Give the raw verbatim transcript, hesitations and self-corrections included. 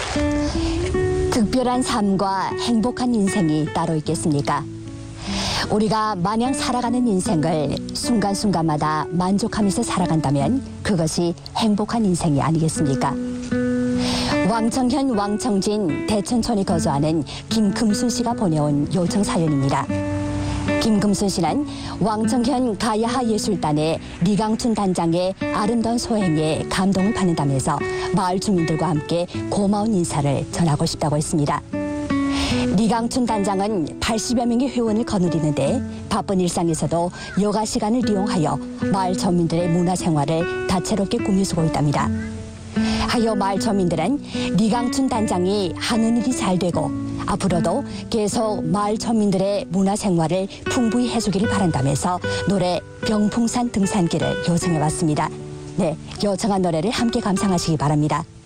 특별한 삶과 행복한 인생이 따로 있겠습니까? 우리가 마냥 살아가는 인생을 순간순간마다 만족하면서 살아간다면 그것이 행복한 인생이 아니겠습니까? 왕청현 왕청진 대천촌에 거주하는 김금순 씨가 보내온 요청 사연입니다. 김금순 씨는 왕청현 가야하 예술단의 리강춘 단장의 아름다운 소행에 감동을 받는다면서 마을 주민들과 함께 고마운 인사를 전하고 싶다고 했습니다. 리강춘 단장은 팔십여 명의 회원을 거느리는데 바쁜 일상에서도 여가 시간을 이용하여 마을 전민들의 문화생활을 다채롭게 꾸며주고 있답니다. 하여 마을 전민들은 리강춘 단장이 하는 일이 잘 되고 앞으로도 계속 마을 전민들의 문화생활을 풍부히 해주기를 바란다면서 노래 병풍산 등산길을 요청해왔습니다. 네, 요청한 노래를 함께 감상하시기 바랍니다.